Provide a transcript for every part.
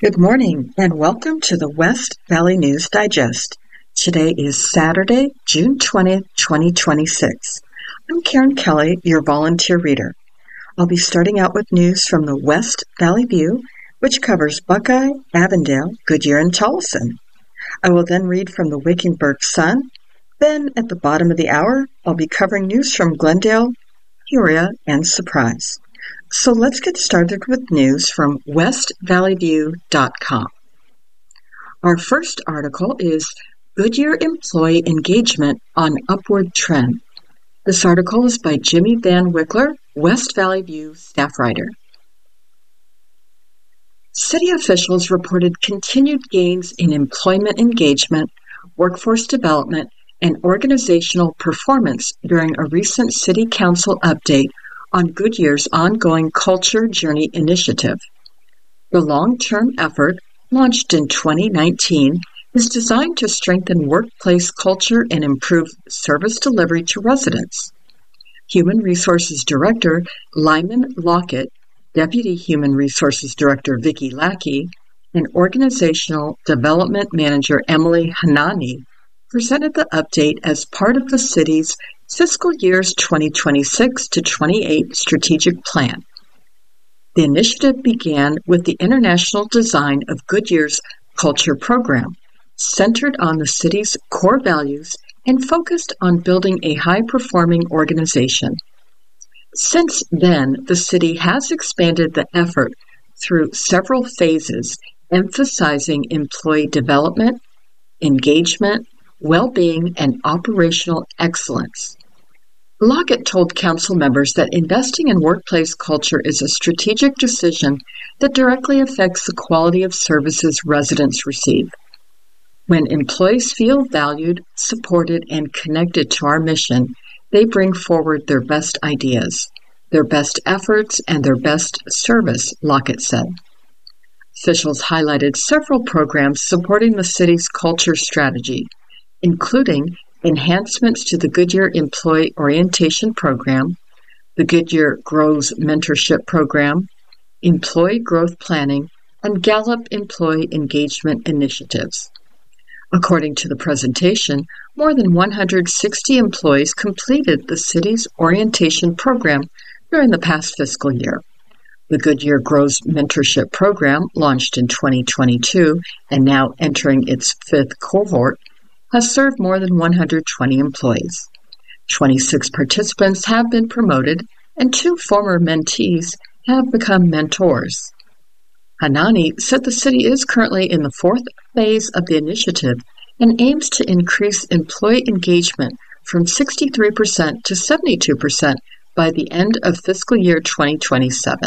Good morning and welcome to the West Valley News Digest. Today is Saturday, June 20th, 2026. I'm Karen Kelly, your volunteer reader. I'll be starting out with news from the West Valley View, which covers Buckeye, Avondale, Goodyear, and Tolleson. I will then read from the Wickenburg Sun. Then, at the bottom of the hour, I'll be covering news from Glendale, Peoria, and Surprise. So let's get started with news from westvalleyview.com. Our first article is Goodyear Employee Engagement on Upward Trend. This article is by Jimmy Van Wickler, West Valley View staff writer. City officials reported continued gains in employment engagement, workforce development, and organizational performance during a recent City Council update on Goodyear's ongoing Culture Journey initiative. The long-term effort, launched in 2019, is designed to strengthen workplace culture and improve service delivery to residents. Human Resources Director Lyman Lockett, Deputy Human Resources Director Vicki Lackey, and Organizational Development Manager Emily Hanani presented the update as part of the city's fiscal years 2026 to 28 strategic plan. The initiative began with the international design of Goodyear's Culture program, centered on the city's core values and focused on building a high-performing organization. Since then, the city has expanded the effort through several phases, emphasizing employee development, engagement, well-being, and operational excellence. Lockett told council members that investing in workplace culture is a strategic decision that directly affects the quality of services residents receive. When employees feel valued, supported, and connected to our mission, they bring forward their best ideas, their best efforts, and their best service, Lockett said. Officials highlighted several programs supporting the city's culture strategy, including enhancements to the Goodyear Employee Orientation Program, the Goodyear Grows Mentorship Program, Employee Growth Planning, and Gallup Employee Engagement Initiatives. According to the presentation, more than 160 employees completed the city's orientation program during the past fiscal year. The Goodyear Grows Mentorship Program, launched in 2022 and now entering its fifth cohort, has served more than 120 employees. 26 participants have been promoted, and 2 former mentees have become mentors. Hanani said the city is currently in the 4th phase of the initiative and aims to increase employee engagement from 63% to 72% by the end of fiscal year 2027.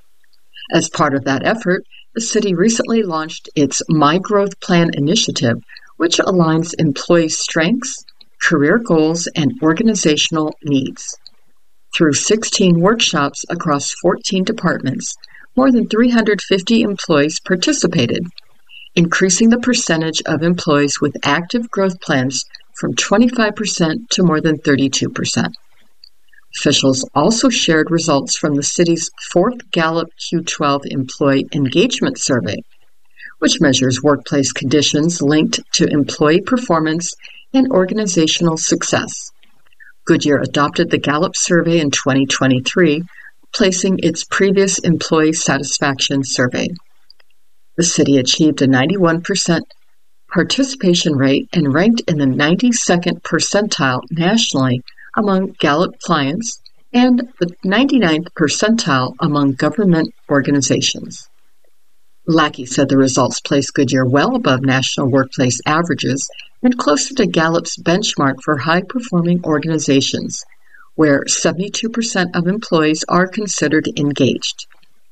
As part of that effort, the city recently launched its My Growth Plan initiative, which aligns employee strengths, career goals, and organizational needs. Through 16 workshops across 14 departments, more than 350 employees participated, increasing the percentage of employees with active growth plans from 25% to more than 32%. Officials also shared results from the city's 4th Gallup Q12 Employee Engagement Survey, which measures workplace conditions linked to employee performance and organizational success. Goodyear adopted the Gallup survey in 2023, replacing its previous employee satisfaction survey. The city achieved a 91% participation rate and ranked in the 92nd percentile nationally among Gallup clients and the 99th percentile among government organizations. Lackey said the results place Goodyear well above national workplace averages and closer to Gallup's benchmark for high-performing organizations, where 72% of employees are considered engaged.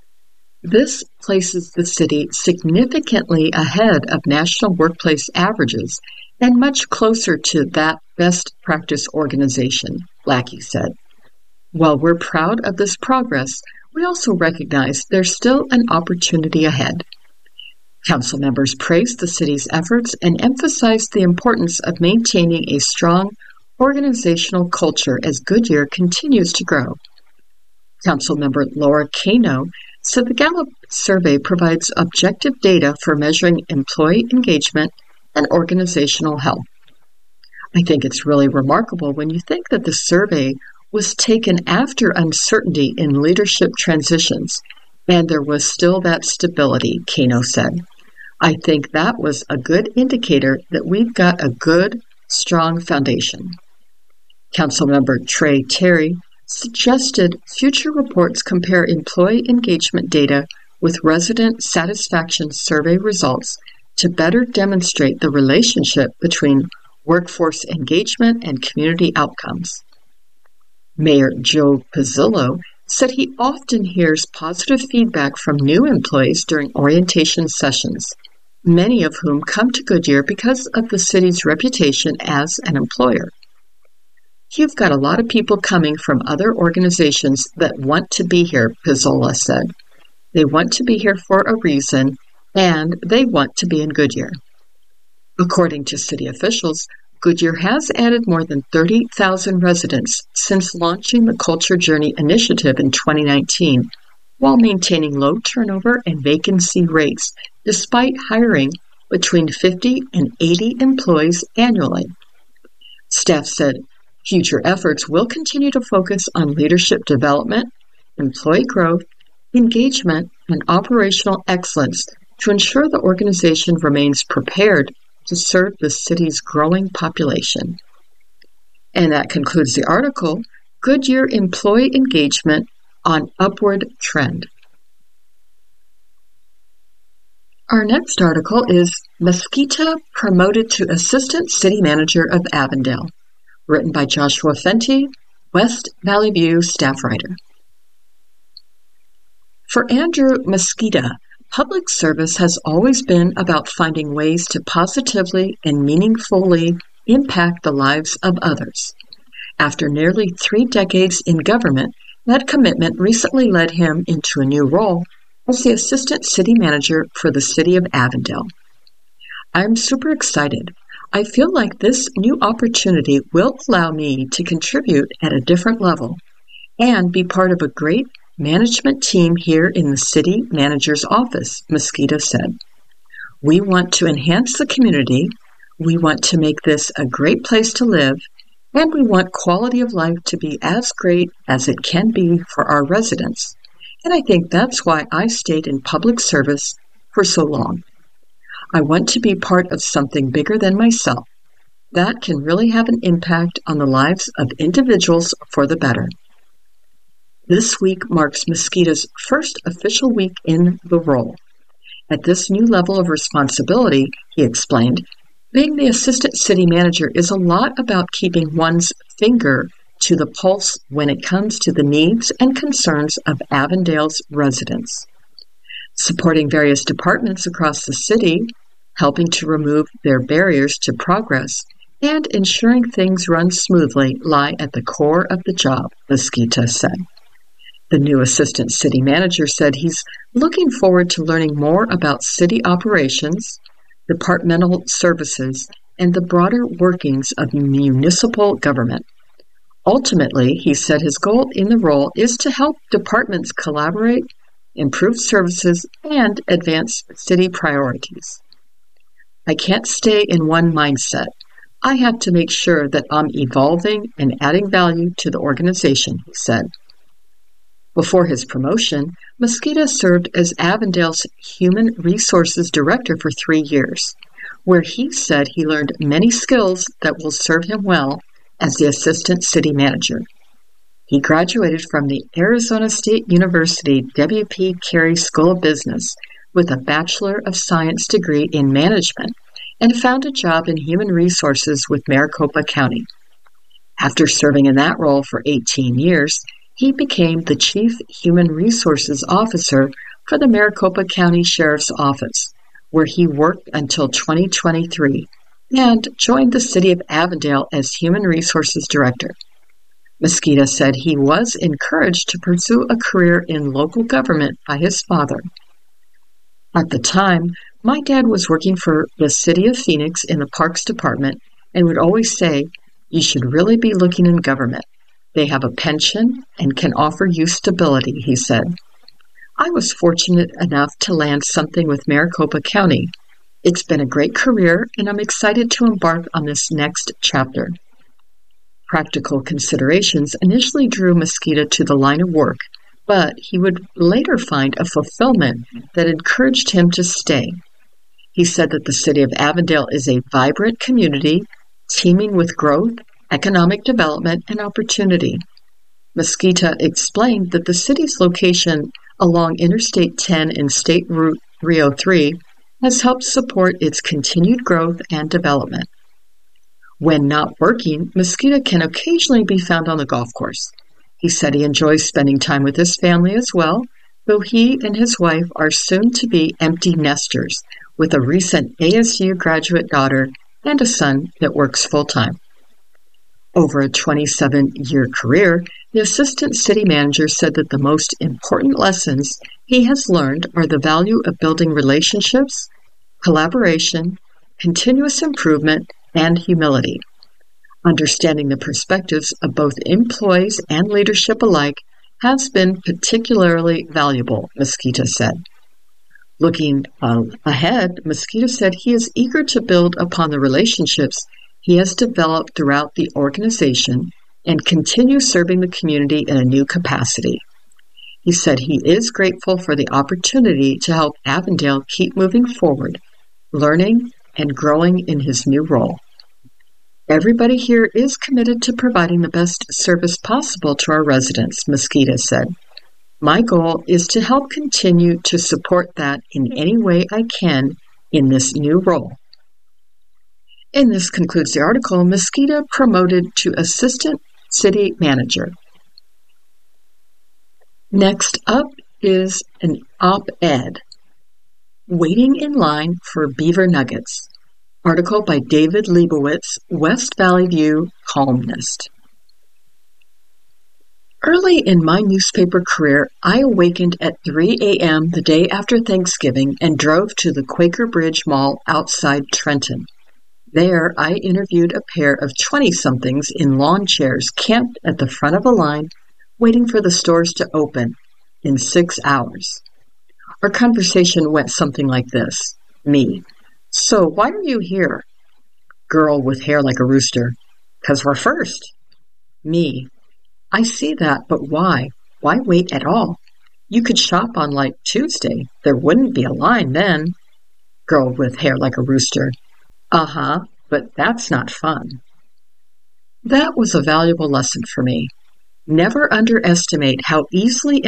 This places the city significantly ahead of national workplace averages and much closer to that best practice organization, Lackey said. While we're proud of this progress, we also recognize there's still an opportunity ahead. Council members praised the city's efforts and emphasized the importance of maintaining a strong organizational culture as Goodyear continues to grow. Councilmember Laura Cano So the Gallup survey provides objective data for measuring employee engagement and organizational health. I think it's really remarkable when you think that the survey was taken after uncertainty in leadership transitions, and there was still that stability, Kano said. I think that was a good indicator that we've got a good, strong foundation. Councilmember Trey Terry suggested future reports compare employee engagement data with resident satisfaction survey results to better demonstrate the relationship between workforce engagement and community outcomes. Mayor Joe Pizzillo said he often hears positive feedback from new employees during orientation sessions, many of whom come to Goodyear because of the city's reputation as an employer. You've got a lot of people coming from other organizations that want to be here, Pizzillo said. They want to be here for a reason, and they want to be in Goodyear. According to city officials, Goodyear has added more than 30,000 residents since launching the Culture Journey initiative in 2019, while maintaining low turnover and vacancy rates despite hiring between 50 and 80 employees annually. Staff said future efforts will continue to focus on leadership development, employee growth, engagement, and operational excellence to ensure the organization remains prepared to serve the city's growing population. And that concludes the article, Goodyear Employee Engagement on Upward Trend. Our next article is Mesquita Promoted to Assistant City Manager of Avondale, written by Joshua Fenty, West Valley View staff writer. For Andrew Mesquita, public service has always been about finding ways to positively and meaningfully impact the lives of others. After nearly 3 decades in government, that commitment recently led him into a new role as the Assistant City Manager for the City of Avondale. I'm super excited. I feel like this new opportunity will allow me to contribute at a different level and be part of a great management team here in the city manager's office, Mesquita said. We want to enhance the community, we want to make this a great place to live, and we want quality of life to be as great as it can be for our residents. And I think that's why I stayed in public service for so long. I want to be part of something bigger than myself that can really have an impact on the lives of individuals for the better. This week marks Mesquita's first official week in the role. At this new level of responsibility, he explained, being the assistant city manager is a lot about keeping one's finger to the pulse when it comes to the needs and concerns of Avondale's residents. Supporting various departments across the city, helping to remove their barriers to progress, and ensuring things run smoothly lie at the core of the job, Mesquita said. The new assistant city manager said he's looking forward to learning more about city operations, departmental services, and the broader workings of municipal government. Ultimately, he said his goal in the role is to help departments collaborate, improve services, and advance city priorities. I can't stay in one mindset. I have to make sure that I'm evolving and adding value to the organization, he said. Before his promotion, Mesquita served as Avondale's Human Resources Director for 3 years, where he said he learned many skills that will serve him well as the Assistant City Manager. He graduated from the Arizona State University W.P. Carey School of Business with a Bachelor of Science degree in Management and found a job in Human Resources with Maricopa County. After serving in that role for 18 years, he became the Chief Human Resources Officer for the Maricopa County Sheriff's Office, where he worked until 2023, and joined the City of Avondale as Human Resources Director. Mesquita said he was encouraged to pursue a career in local government by his father. At the time, my dad was working for the City of Phoenix in the Parks Department and would always say, "You should really be looking in government. They have a pension and can offer you stability," he said. I was fortunate enough to land something with Maricopa County. It's been a great career, and I'm excited to embark on this next chapter. Practical considerations initially drew Mesquita to the line of work, but he would later find a fulfillment that encouraged him to stay. He said that the city of Avondale is a vibrant community, teeming with growth, economic development, and opportunity. Mesquita explained that the city's location along Interstate 10 and State Route 303 has helped support its continued growth and development. When not working, Mesquita can occasionally be found on the golf course. He said he enjoys spending time with his family as well, though he and his wife are soon to be empty nesters with a recent ASU graduate daughter and a son that works full-time. Over a 27-year career, the assistant city manager said that the most important lessons he has learned are the value of building relationships, collaboration, continuous improvement, and humility. Understanding the perspectives of both employees and leadership alike has been particularly valuable, Mesquita said. Looking ahead, Mesquita said he is eager to build upon the relationships he has developed throughout the organization and continue serving the community in a new capacity. He said he is grateful for the opportunity to help Avondale keep moving forward, learning and growing in his new role. Everybody here is committed to providing the best service possible to our residents, Mesquita said. My goal is to help continue to support that in any way I can in this new role. And this concludes the article, Mesquita promoted to Assistant City Manager. Next up is an op-ed, Waiting in Line for Beaver Nuggets. Article by David Leibowitz, West Valley View columnist. Early in my newspaper career, I awakened at 3 a.m. the day after Thanksgiving and drove to the Quaker Bridge Mall outside Trenton. There, I interviewed a pair of 20-somethings in lawn chairs camped at the front of a line, waiting for the stores to open in 6 hours. Our conversation went something like this. Me. So, why are you here? Girl with hair like a rooster. 'Cause we're first. Me. I see that, but why? Why wait at all? You could shop on like Tuesday. There wouldn't be a line then. Girl with hair like a rooster. Uh-huh, but that's not fun. That was a valuable lesson for me. Never underestimate how easily